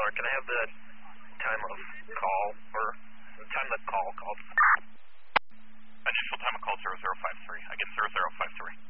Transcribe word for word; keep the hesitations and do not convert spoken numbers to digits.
Tower, can I have the time of call, or time of call called? Initial time of call zero zero five three. I get zero zero five three.